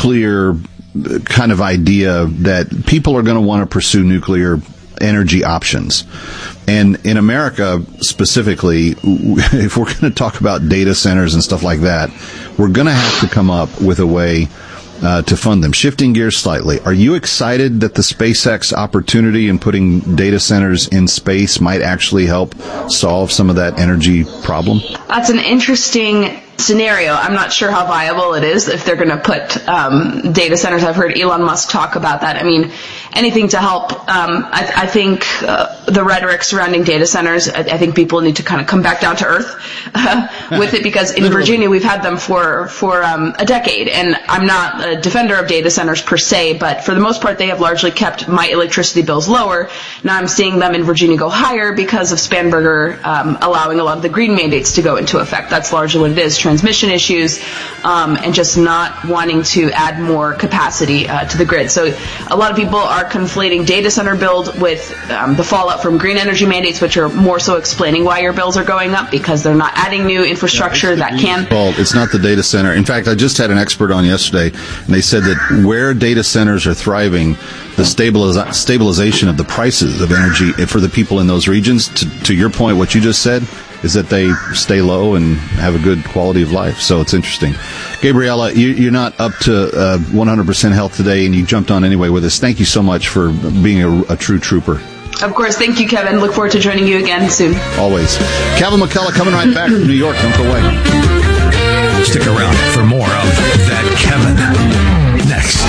nuclear kind of idea that people are going to want to pursue nuclear energy options. And in America specifically, if we're going to talk about data centers and stuff like that, we're going to have to come up with a way to fund them. Shifting gears slightly, are you excited that the SpaceX opportunity in putting data centers in space might actually help solve some of that energy problem? That's an interesting scenario. I'm not sure how viable it is if they're going to put data centers. I've heard Elon Musk talk about that. I mean, anything to help. I think the rhetoric surrounding data centers, I think people need to kind of come back down to earth with it, because in Virginia we've had them for a decade, and I'm not a defender of data centers per se, but for the most part they have largely kept my electricity bills lower. Now I'm seeing them in Virginia go higher because of Spanberger allowing a lot of the green mandates to go into effect. That's largely what it is, transmission issues, and just not wanting to add more capacity to the grid. So a lot of people are conflating data center build with the fallout from green energy mandates, which are more so explaining why your bills are going up, because they're not adding new infrastructure that can. Well, it's not the data center. In fact, I just had an expert on yesterday, and they said that where data centers are thriving, the stabilization of the prices of energy for the people in those regions, to your point, what you just said, is that they stay low and have a good quality of life. So it's interesting. Gabriella, you're not up to 100% health today, and you jumped on anyway with us. Thank you so much for being a true trooper. Of course. Thank you, Kevin. Look forward to joining you again soon. Always. Kevin McCullough coming right back from New York. Don't go away. Stick around for more of That Kevin next.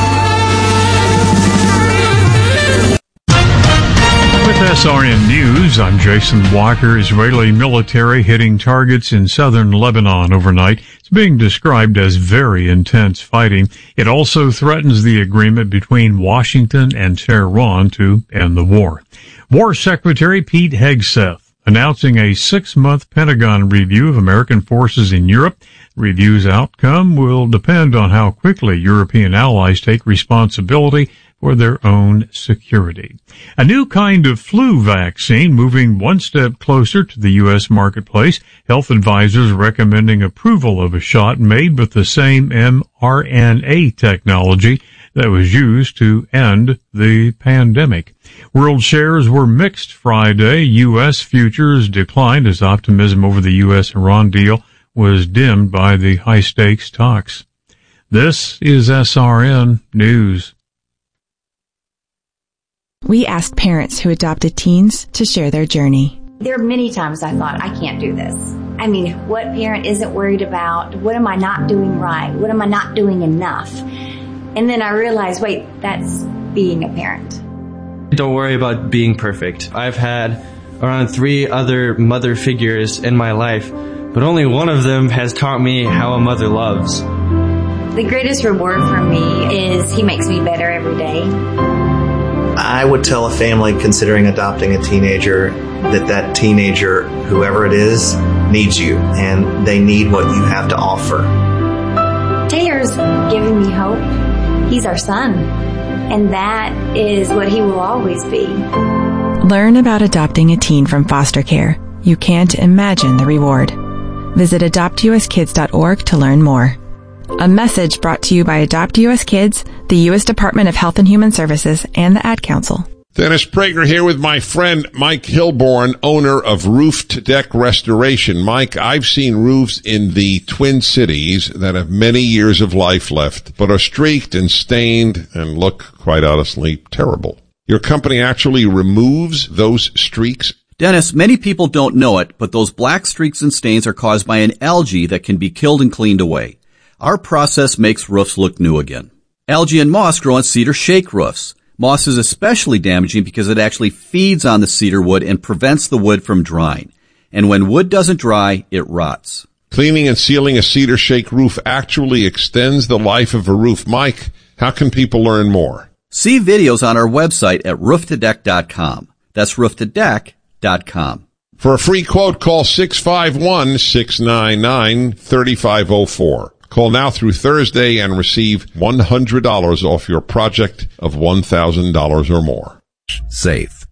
With SRN News, I'm Jason Walker. Israeli military hitting targets in southern Lebanon overnight. It's being described as very intense fighting. It also threatens the agreement between Washington and Tehran to end the war. War Secretary Pete Hegseth announcing a 6-month Pentagon review of American forces in Europe. The review's outcome will depend on how quickly European allies take responsibility for their own security. A new kind of flu vaccine moving one step closer to the U.S. marketplace. Health advisors recommending approval of a shot made with the same mRNA technology that was used to end the pandemic. World shares were mixed Friday. U.S. futures declined as optimism over the U.S.-Iran deal was dimmed by the high-stakes talks. This is SRN News. We asked parents who adopted teens to share their journey. There are many times I thought, I can't do this. I mean, what parent isn't worried about? What am I not doing right? What am I not doing enough? And then I realized, wait, that's being a parent. Don't worry about being perfect. I've had around 3 other mother figures in my life, but only one of them has taught me how a mother loves. The greatest reward for me is he makes me better every day. I would tell a family considering adopting a teenager that teenager, whoever it is, needs you, and they need what you have to offer. Taylor's giving me hope. He's our son, and that is what he will always be. Learn about adopting a teen from foster care. You can't imagine the reward. Visit adoptuskids.org to learn more. A message brought to you by Adopt U.S. Kids, the U.S. Department of Health and Human Services, and the Ad Council. Dennis Prager here with my friend Mike Hilborn, owner of Roof to Deck Restoration. Mike, I've seen roofs in the Twin Cities that have many years of life left, but are streaked and stained and look, quite honestly, terrible. Your company actually removes those streaks? Dennis, many people don't know it, but those black streaks and stains are caused by an algae that can be killed and cleaned away. Our process makes roofs look new again. Algae and moss grow on cedar shake roofs. Moss is especially damaging because it actually feeds on the cedar wood and prevents the wood from drying. And when wood doesn't dry, it rots. Cleaning and sealing a cedar shake roof actually extends the life of a roof. Mike, how can people learn more? See videos on our website at rooftodeck.com. That's rooftodeck.com. For a free quote, call 651-699-3504. Call now through Thursday and receive $100 off your project of $1,000 or more. Safe.